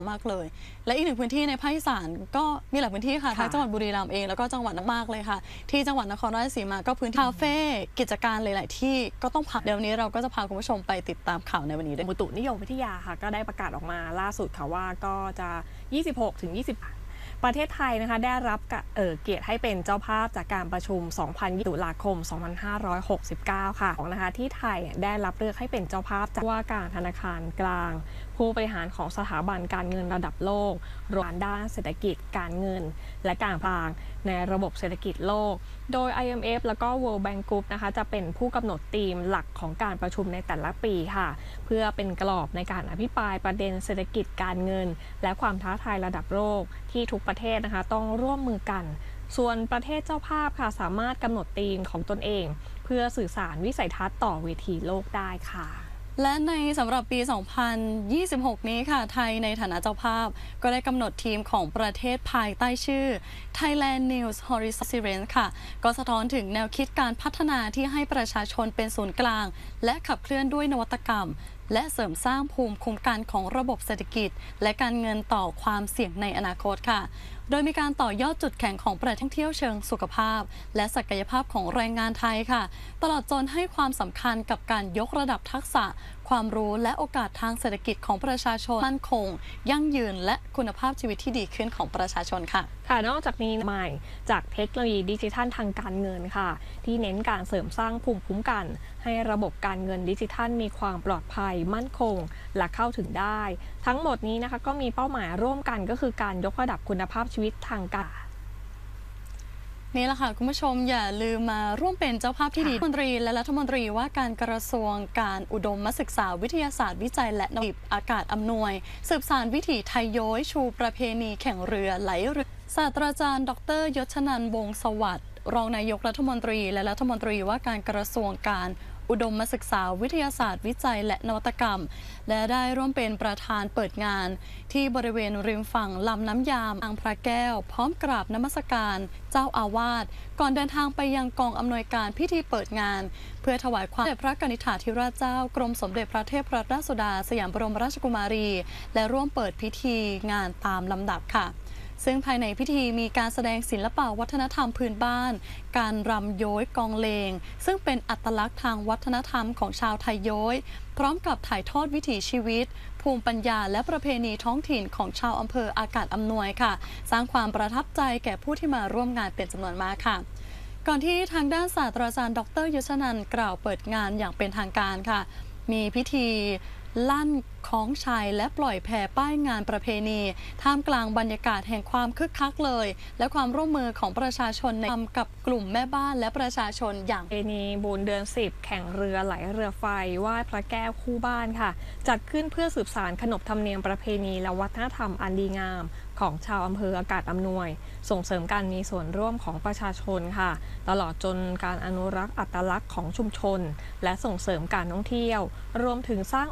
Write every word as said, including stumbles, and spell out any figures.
มากเลยและอีกหนึ่งพื้นที่ในภาคอีสานก็มีหลายพื้นที่ค่ะทั้งจังหวัดบุรีรัมย์เองแล้วก็จังหวัดมากเลยค่ะที่จังหวัดนครราชสีมาก็พื้นที่คาเฟ่กิจการหลายๆที่ก็ต้องพักเดี๋ยวนี้เราก็จะพาคุณผู้ชมไปติดตามข่าวในวันนี้ด้วยอุตุนิยมวิทยาค่ะก็ได้ประกาศออกมาล่าสุดค่ะว่าก็จะยี่สิบหกถึงยี่สิบประเทศไทยนะคะได้รับเอ่อเกียรติให้เป็นเจ้าภาพจากการประชุม สองพันยี่สิบ ตุลาคม สองพันห้าร้อยหกสิบเก้า ค่ะของนะคะที่ไทยได้รับเลือกให้เป็นเจ้าภาพจากว่าการธนาคารกลางผู้บริหารของสถาบันการเงินระดับโลกรวมด้านเศรษฐกิจการเงินและการพางในระบบเศรษฐกิจโลกโดย ไอ เอ็ม เอฟ แล้วก็ World Bank Group นะคะจะเป็นผู้กำหนดธีมหลักของการประชุมในแต่ละปีค่ะเพื่อเป็นกรอบในการอภิปรายประเด็นเศรษฐกิจการเงินและความท้าทายระดับโลกที่ทุกประเทศนะคะต้องร่วมมือกันส่วนประเทศเจ้าภาพค่ะสามารถกำหนดธีมของตนเองเพื่อสื่อสารวิสัยทัศน์ต่อเวทีโลกได้ค่ะและในสำหรับปี สองพันยี่สิบหก นี้ค่ะไทยในฐานะเจ้าภาพก็ได้กำหนดทีมของประเทศภายใต้ชื่อ Thailand News Horizon ค่ะก็สะท้อนถึงแนวคิดการพัฒนาที่ให้ประชาชนเป็นศูนย์กลางและขับเคลื่อนด้วยนวัตกรรมและเสริมสร้างภูมิคุ้มกันของระบบเศรษฐกิจและการเงินต่อความเสี่ยงในอนาคตค่ะโดยมีการต่อยอดจุดแข็งของประเทศท่องเที่ยวเชิงสุขภาพและศักยภาพของแรงงานไทยค่ะตลอดจนให้ความสำคัญกับการยกระดับทักษะความรู้และโอกาสทางเศรษฐกิจของประชาชนมั่นคงยั่งยืนและคุณภาพชีวิตที่ดีขึ้นของประชาชนค่ะค่ะนอกจากนี้ใหม่จากเทคโนโลยีดิจิทัลทางการเงินค่ะที่เน้นการเสริมสร้างภูมิคุ้มกันให้ระบบการเงินดิจิทัลมีความปลอดภัยมั่นคงและเข้าถึงได้ทั้งหมดนี้นะคะก็มีเป้าหมายร่วมกันก็คือการยกระดับคุณภาพชีวิตทางการนี่แหละค่ะคุณผู้ชมอย่าลืมมาร่วมเป็นเจ้าภาพที่ดีรัฐมนตรีและรัฐมนตรีว่าการกระทรวงการอุดมศึกษาวิทยาศาสตร์วิจัยและนวัตอากาศอำนวยสืบสานวิถีไทยโย้ยชูประเพณีแข่งเรือไหลเรือศาสตราจารย์ดรยศนันท์วงศ์สวัสดิ์รองนายกรัฐมนตรีและรัฐมนตรีว่าการกระทรวงการอุดมศึกษาวิทยาศาสตร์วิจัยและนวัตกรรมและได้ร่วมเป็นประธานเปิดงานที่บริเวณริมฝั่งลำน้ำยามอ่างพระแก้วพร้อมกราบนมัสการเจ้าอาวาสก่อนเดินทางไปยังกองอำนวยการพิธีเปิดงานเพื่อถวายความแด่พระกนิษฐาธิราชเจ้ากรมสมเด็จพระเทพรัตนราชสุดาสยามบรมราชกุมารีและร่วมเปิดพิธีงานตามลำดับค่ะซึ่งภายในพิธีมีการแสดงศิลปะวัฒนธรรมพื้นบ้านการรำโย้ยกองเลงซึ่งเป็นอัตลักษณ์ทางวัฒนธรรมของชาวไทยโย้ยพร้อมกับถ่ายทอดวิถีชีวิตภูมิปัญญาและประเพณีท้องถิ่นของชาวอำเภออากาศอำนวยค่ะสร้างความประทับใจแก่ผู้ที่มาร่วมงานเป็นจำนวนมากค่ะก่อนที่ทางด้านศาสตราจารย์ดรยศนันท์กล่าวเปิดงานอย่างเป็นทางการค่ะมีพิธีลั่นคล้องชัยและปล่อยแพป้ายงานประเพณีท่ามกลางบรรยากาศแห่งความคึกคักเลยและความร่วมมือของประชาชนในทำกับกลุ่มแม่บ้านและประชาชนอย่างประเพณีบุญเดือนสิบแข่งเรือไหลเรือไฟไหว้พระแก้วคู่บ้านค่ะจัดขึ้นเพื่อสืบสานขนบธรรมเนียมประเพณีและวัฒนธรรมอันดีงามของชาวอำเภออากาศอำนวยส่งเสริมการมีส่วนร่วมของประชาชนค่ะตลอดจนการอนุรักษ์อัตลักษณ์ของชุมชนและส่งเสริมการท่องเที่ยวรวมถึงสร้าง